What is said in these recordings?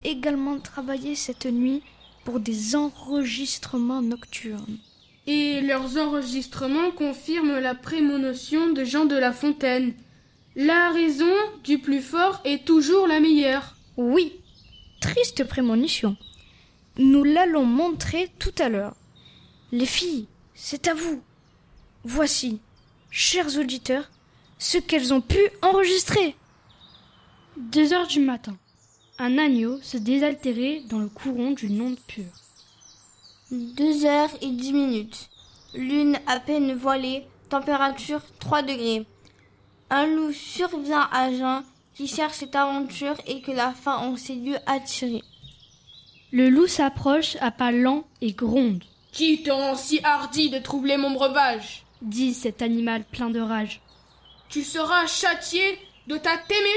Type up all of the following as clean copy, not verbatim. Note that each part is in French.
également travaillé cette nuit pour des enregistrements nocturnes. Et leurs enregistrements confirment la prémonition de Jean de La Fontaine. La raison du plus fort est toujours la meilleure. Oui, triste prémonition. Nous l'allons montrer tout à l'heure. Les filles, c'est à vous. Voici, chers auditeurs, ce qu'elles ont pu enregistrer. 2h du matin. Un agneau se désaltérait dans le courant d'une onde pure. 2h10. Lune à peine voilée, température 3 degrés. Un loup survient à Jean qui cherche cette aventure et que la faim en ses lieux attirés. Le loup s'approche à pas lents et gronde. « Qui te rend si hardi de troubler mon breuvage ?» dit cet animal plein de rage. « Tu seras châtié de ta témérité !»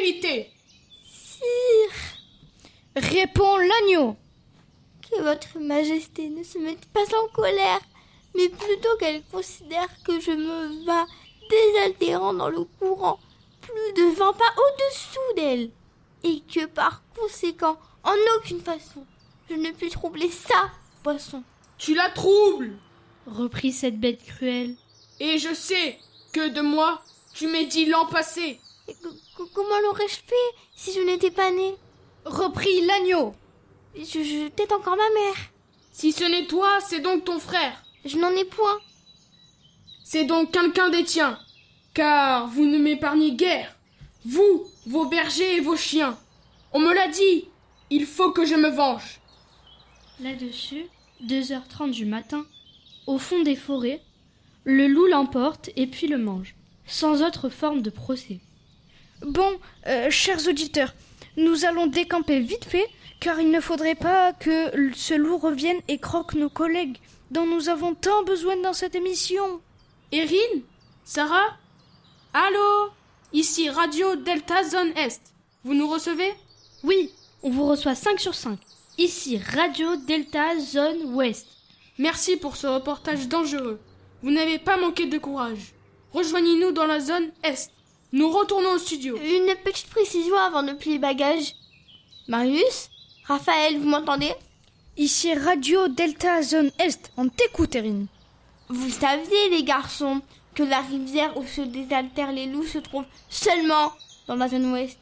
Sire, Répond l'agneau. que votre majesté ne se mette pas en colère, mais plutôt qu'elle considère que je me vas désaltérant dans le courant, plus de 20 pas au-dessous d'elle, et que par conséquent, en aucune façon, je ne puis troubler sa poisson. Tu la troubles, reprit cette bête cruelle. et je sais que de moi, tu m'as dit l'an passé. Et comment l'aurais-je fait si je n'étais pas née? Reprit l'agneau. Je t'ai encore ma mère. Si ce n'est toi, c'est donc ton frère. Je n'en ai point. C'est donc quelqu'un des tiens, car vous ne m'épargnez guère. Vous, vos bergers et vos chiens. On me l'a dit, il faut que je me venge. Là-dessus, 2h30 du matin, au fond des forêts, le loup l'emporte et puis le mange, sans autre forme de procès. Bon, chers auditeurs, nous allons décamper vite fait, car il ne faudrait pas que ce loup revienne et croque nos collègues, dont nous avons tant besoin dans cette émission. Erin? Sarah? Allô? Ici Radio Delta Zone Est. Vous nous recevez? Oui, on vous reçoit 5 sur 5. Ici Radio Delta Zone Ouest. Merci pour ce reportage dangereux. Vous n'avez pas manqué de courage. Rejoignez-nous dans la zone Est. Nous retournons au studio. Une petite précision avant de plier bagages. Marius? Raphaël, vous m'entendez? Ici Radio Delta Zone Est, on t'écoute, Erin. Vous saviez, les garçons, que la rivière où se désaltèrent les loups se trouve seulement dans la zone ouest.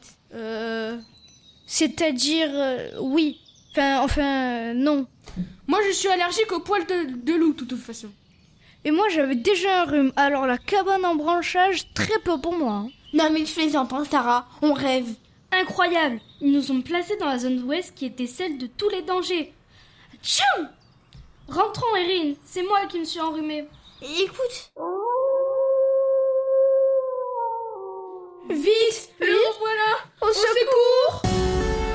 C'est-à-dire, oui. Enfin, non. Moi, je suis allergique aux poils de loup, de toute façon. Et moi, j'avais déjà un rhume, alors la cabane en branchage, très peu pour moi. Hein. Non mais je plaisante, hein, Sarah, on rêve. Incroyable! Ils nous ont placés dans la zone ouest qui était celle de tous les dangers. Tchoum! Rentrons, Erin, c'est moi qui me suis enrhumée. Écoute. Vite, le